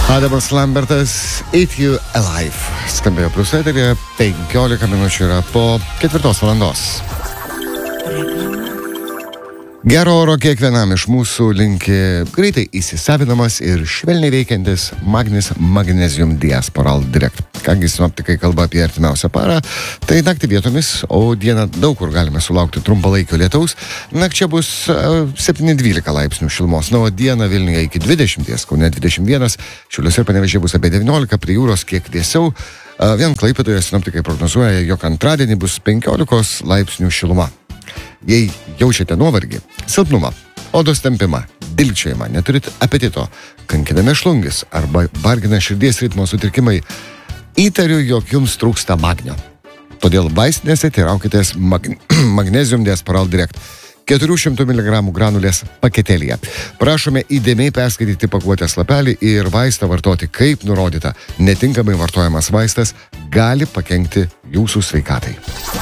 Adamas Lambertas, Eat You Alive. Skambėjo Plius eteryje, 15 minučių yra po 4 valandos. Gero oro kiekvienam iš mūsų linki greitai įsisavinamas ir švelniai veikiantis Magnis Magnesium Diasporal Direct. Kągi sinoptikai kalba apie artimiausią parą, tai naktį vietomis, o dieną daug kur galime sulaukti trumpalaikio lietaus. Nakčia bus 7-12 laipsnių šilumos, o dieną Vilniuje iki 20, Kaune 21, Šiauliuose ir Panevėžyje bus apie 19, prie jūros kiek vėsiau. Vien Klaipėdoje sinoptikai prognozuoja, jog antradienį bus 15 laipsnių šiluma. Jei jaučiate nuovargį, silpnumą, odos tempimą, dilgčiojimą, neturit apetito, kankina mėšlungis arba vargina širdies ritmo sutrikimai, įtariu, jog jums trūksta magnio. Todėl vaistinėse teiraukitės Magnesium Diasporal Direct 400 mg granulės paketėlyje. Prašome įdėmiai perskaityti pakuotės lapelį ir vaistą vartoti kaip nurodyta. Netinkamai vartojamas vaistas gali pakenkti jūsų sveikatai.